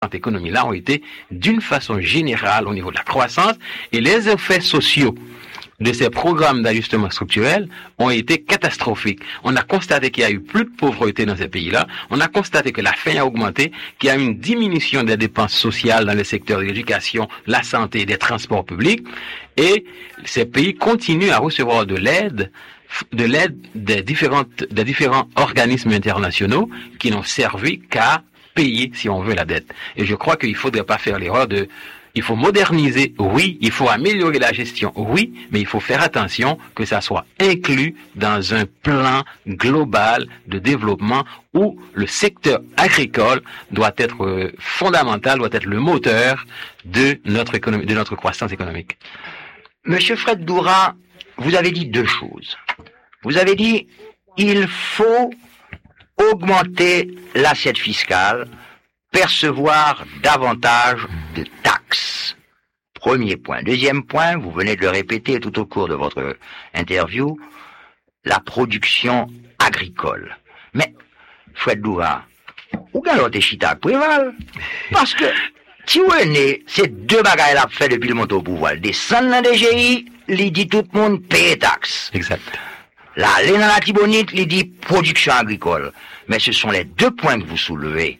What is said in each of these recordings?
économies-là ont été d'une façon générale au niveau de la croissance et les effets sociaux de ces programmes d'ajustement structurel ont été catastrophiques. On a constaté qu'il y a eu plus de pauvreté dans ces pays-là. On a constaté que la faim a augmenté, qu'il y a eu une diminution des dépenses sociales dans les secteurs de l'éducation, la santé et des transports publics. Et ces pays continuent à recevoir de l'aide des différents organismes internationaux qui n'ont servi qu'à payer, si on veut, la dette. Et je crois qu'il ne faudrait pas faire l'erreur il faut moderniser, oui, il faut améliorer la gestion, oui, mais il faut faire attention que ça soit inclus dans un plan global de développement où le secteur agricole doit être fondamental, doit être le moteur de notre économie, de notre croissance économique. Monsieur Fred Doura, vous avez dit deux choses. Vous avez dit, il faut augmenter l'assiette fiscale, percevoir davantage de taxes. Premier point. Deuxième point, vous venez de le répéter tout au cours de votre interview, la production agricole. Mais, Fred Doura, où gagne l'autre chita préval? Parce que, si vous venez, ces deux bagailles là fait depuis le montant au pouvoir, descendre dans des DGI, il dit tout le monde paye taxes. Exact. Là, aller dans la Tibonite, il dit production agricole. Mais ce sont les deux points que vous soulevez.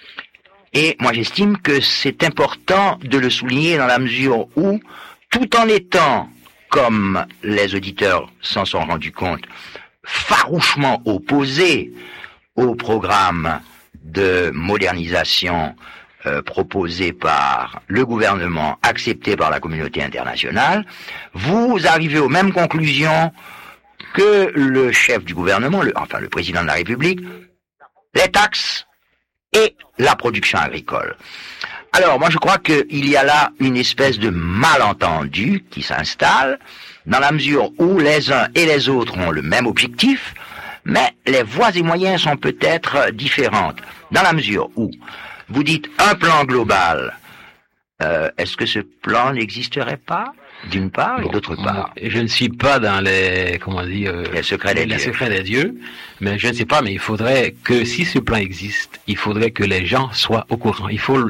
Et moi, j'estime que c'est important de le souligner dans la mesure où, tout en étant, comme les auditeurs s'en sont rendus compte, farouchement opposés au programme de modernisation proposé par le gouvernement, accepté par la communauté internationale, vous arrivez aux mêmes conclusions que le chef du gouvernement, le président de la République, les taxes et la production agricole. Alors, moi je crois qu'il y a là une espèce de malentendu qui s'installe, dans la mesure où les uns et les autres ont le même objectif, mais les voies et moyens sont peut-être différentes. Dans la mesure où vous dites un plan global, est-ce que ce plan n'existerait pas, d'une part, et d'autre part? Je ne suis pas dans les secrets des dieux, mais je ne sais pas, mais il faudrait que, si ce plan existe, il faudrait que les gens soient au courant.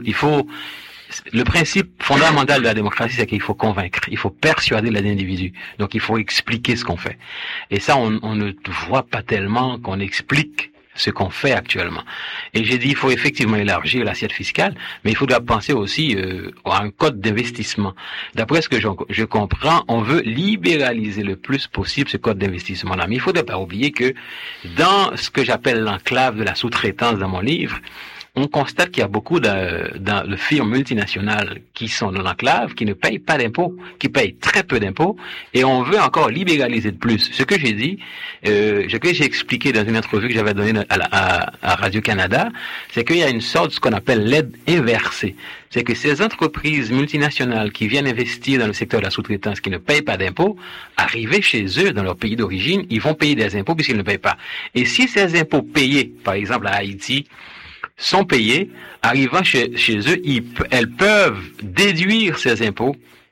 Le principe fondamental de la démocratie, c'est qu'il faut convaincre, il faut persuader les individus. Donc il faut expliquer ce qu'on fait. Et ça, on ne voit pas tellement qu'on explique ce qu'on fait actuellement. Et j'ai dit, il faut effectivement élargir l'assiette fiscale, mais il faudra penser aussi à un code d'investissement. D'après ce que je comprends, on veut libéraliser le plus possible ce code d'investissement-là. Mais il ne faudrait pas oublier que dans ce que j'appelle l'enclave de la sous-traitance dans mon livre, on constate qu'il y a beaucoup de firmes multinationales qui sont dans l'enclave, qui ne payent pas d'impôts, qui payent très peu d'impôts, et on veut encore libéraliser de plus. Ce que j'ai dit, ce que j'ai expliqué dans une entrevue que j'avais donnée à Radio-Canada, c'est qu'il y a une sorte de ce qu'on appelle l'aide inversée. C'est que ces entreprises multinationales qui viennent investir dans le secteur de la sous-traitance, qui ne payent pas d'impôts, arrivés chez eux, dans leur pays d'origine, ils vont payer des impôts puisqu'ils ne payent pas. Et si ces impôts payés, par exemple à Haïti, sont payés, arrivant chez eux, elles peuvent déduire ces impôts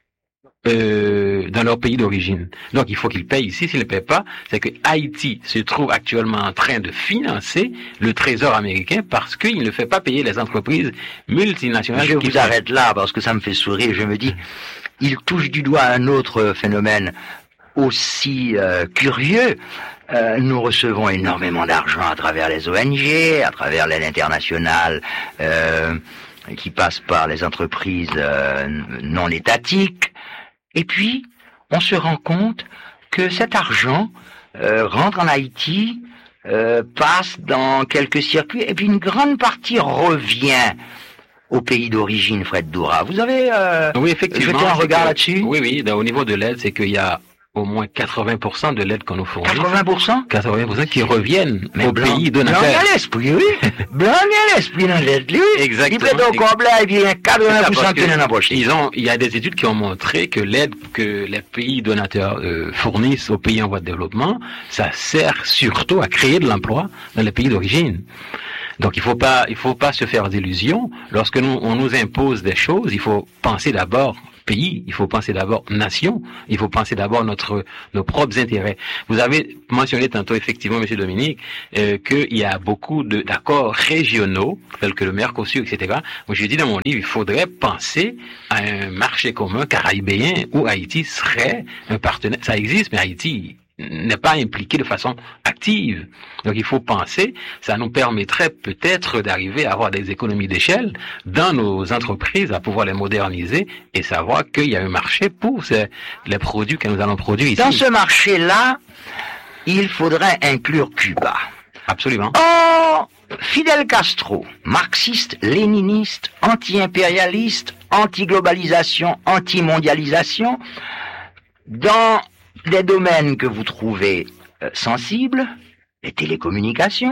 dans leur pays d'origine. Donc il faut qu'ils payent ici. S'ils ne payent pas, c'est que Haïti se trouve actuellement en train de financer le Trésor américain parce qu'il ne fait pas payer les entreprises multinationales. Je vous arrête là parce que ça me fait sourire. Je me dis, il touche du doigt un autre phénomène aussi curieux. Nous recevons énormément d'argent à travers les ONG, à travers l'aide internationale qui passe par les entreprises non étatiques. Et puis, on se rend compte que cet argent rentre en Haïti, passe dans quelques circuits, et puis une grande partie revient au pays d'origine, Fred Doura. Vous avez oui, effectivement, jeté un regard là-dessus? Oui, au niveau de l'aide, c'est qu'il y a au moins 80% de l'aide qu'on nous fournit. 80%? 80% qui reviennent au pays donateur. Blanc à l'esprit, oui. Blanc à l'esprit dans l'aide, oui. Exactement. Il prête au câble, et puis 80% qui est dans la poche. Il y a des études qui ont montré que l'aide que les pays donateurs fournissent aux pays en voie de développement, ça sert surtout à créer de l'emploi dans les pays d'origine. Donc il faut pas se faire d'illusions. Lorsque on nous impose des choses, il faut penser d'abord pays, il faut penser d'abord nation, il faut penser d'abord nos propres intérêts. Vous avez mentionné tantôt effectivement, Monsieur Dominique, qu'il y a beaucoup d'accords régionaux, tels que le Mercosur, etc. Moi, je dis dans mon livre, il faudrait penser à un marché commun caraïbéen où Haïti serait un partenaire. Ça existe, mais Haïti n'est pas impliqué de façon active. Donc il faut penser, ça nous permettrait peut-être d'arriver à avoir des économies d'échelle dans nos entreprises, à pouvoir les moderniser et savoir qu'il y a un marché pour les produits que nous allons produire ici. Dans ce marché-là, il faudrait inclure Cuba. Absolument. Or, Fidel Castro, marxiste, léniniste, anti-impérialiste, anti-globalisation, anti-mondialisation, dans des domaines que vous trouvez sensibles, les télécommunications,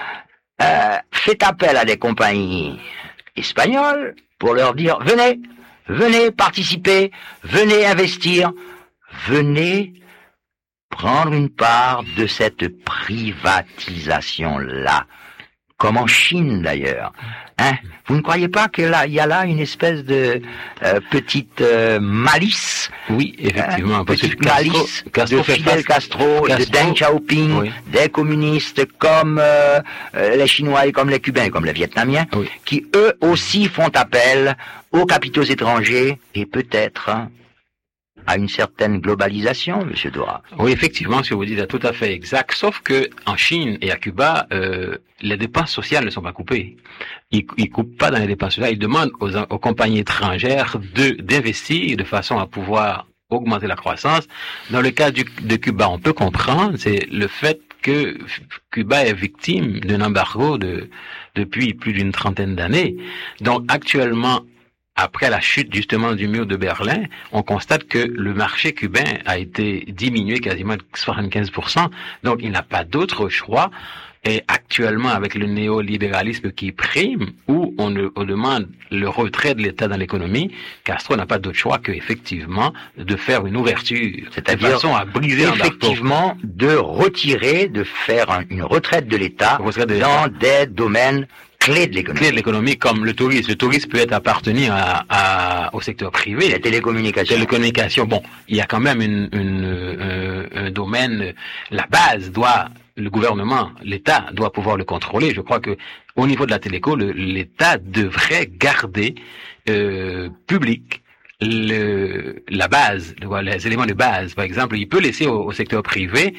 fait appel à des compagnies espagnoles pour leur dire venez participer, venez investir, venez prendre une part de cette privatisation-là, comme en Chine d'ailleurs. Vous ne croyez pas que là, il y a là une espèce de petite malice? Oui, effectivement. Petite malice de Fidel Castro, de Deng Xiaoping, oui, des communistes comme les Chinois et comme les Cubains et comme les Vietnamiens, oui, qui eux aussi font appel aux capitaux étrangers et peut-être à une certaine globalisation, Monsieur Dorat. Oui, effectivement, ce que vous dites est tout à fait exact, sauf que en Chine et à Cuba, les dépenses sociales ne sont pas coupées. Ils coupent pas dans les dépenses sociales, ils demandent aux compagnies étrangères d'investir de façon à pouvoir augmenter la croissance. Dans le cas de Cuba, on peut comprendre, c'est le fait que Cuba est victime d'un embargo depuis plus d'une trentaine d'années. Donc actuellement, après la chute justement du mur de Berlin, on constate que le marché cubain a été diminué quasiment de 75%. Donc il n'a pas d'autre choix. Et actuellement, avec le néolibéralisme qui prime, où on demande le retrait de l'État dans l'économie, Castro n'a pas d'autre choix que effectivement de faire une ouverture, c'est-à-dire de façon à briser effectivement de retirer, de faire une retraite de l'État dans des domaines clés de l'économie. Clés de l'économie, comme le tourisme. Le tourisme peut appartenir au secteur privé. Les télécommunications. Télécommunications. Bon, il y a quand même un domaine. La base le gouvernement, l'État doit pouvoir le contrôler. Je crois que au niveau de la téléco, l'État devrait garder public la base, les éléments de base. Par exemple, il peut laisser au secteur privé,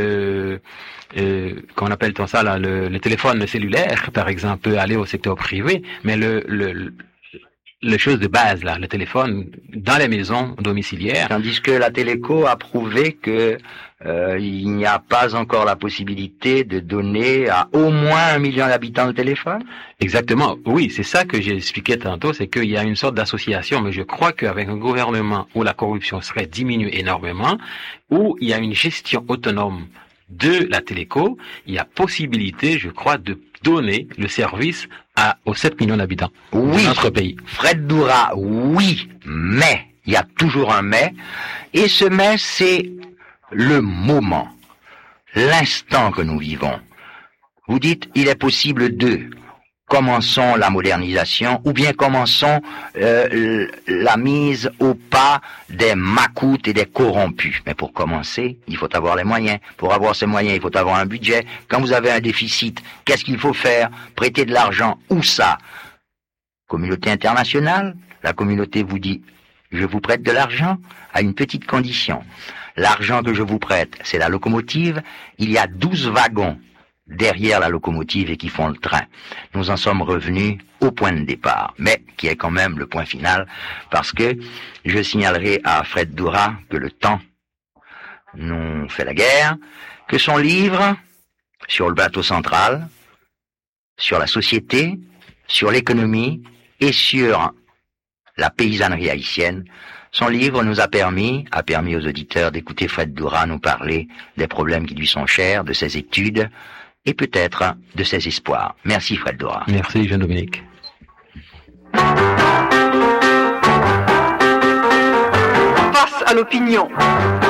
qu'on appelle ça là, le téléphone cellulaire, par exemple, peut aller au secteur privé, mais les choses de base là, le téléphone dans les maisons domiciliaires. Tandis que la téléco a prouvé que il n'y a pas encore la possibilité de donner à au moins 1 million d'habitants le téléphone. Exactement. Oui, c'est ça que j'ai expliqué tantôt, c'est qu'il y a une sorte d'association, mais je crois qu'avec un gouvernement où la corruption serait diminuée énormément, où il y a une gestion autonome de la téléco, il y a possibilité, je crois, de donner le service aux 7 millions d'habitants de notre pays. Fred Doura, oui, mais, il y a toujours un mais, et ce mais, c'est le moment, l'instant que nous vivons. Vous dites, il est possible commençons la modernisation, ou bien commençons la mise au pas des macoutes et des corrompus. Mais pour commencer, il faut avoir les moyens. Pour avoir ces moyens, il faut avoir un budget. Quand vous avez un déficit, qu'est-ce qu'il faut faire? Prêter de l'argent, où ça? Communauté internationale, la communauté vous dit, je vous prête de l'argent à une petite condition. L'argent que je vous prête, c'est la locomotive. Il y a 12 wagons derrière la locomotive et qui font le train. Nous en sommes revenus au point de départ, mais qui est quand même le point final, parce que je signalerai à Fred Doura que le temps nous fait la guerre, que son livre sur le bateau central, sur la société, sur l'économie et sur la paysannerie haïtienne, son livre a permis aux auditeurs d'écouter Fred Doura nous parler des problèmes qui lui sont chers, de ses études, et peut-être de ses espoirs. Merci Fred Doura. Merci Jean-Dominique. Face à l'opinion.